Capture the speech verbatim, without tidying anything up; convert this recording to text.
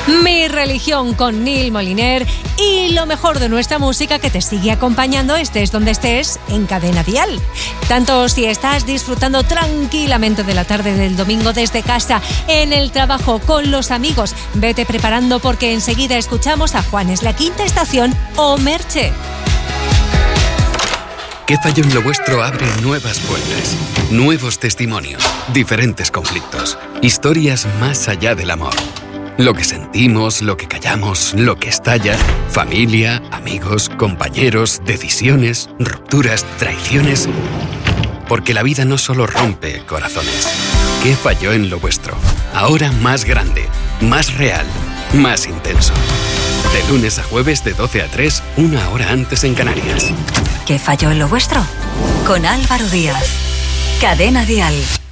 Mi religión con Neil Moliner y lo mejor de nuestra música que te sigue acompañando estés donde estés en Cadena Dial. Tanto si estás disfrutando tranquilamente de la tarde del domingo desde casa, en el trabajo, con los amigos, vete preparando porque enseguida escuchamos a Juanes La Quinta Estación o Merche. ¿Qué falló en lo vuestro? Abre nuevas puertas, nuevos testimonios, diferentes conflictos, historias más allá del amor. Lo que sentimos, lo que callamos, lo que estalla, familia, amigos, compañeros, decisiones, rupturas, traiciones. Porque la vida no solo rompe corazones. ¿Qué falló en lo vuestro? Ahora más grande, más real, más intenso. De lunes a jueves de doce a tres, una hora antes en Canarias. ¿Qué falló en lo vuestro? Con Álvaro Díaz. Cadena Dial.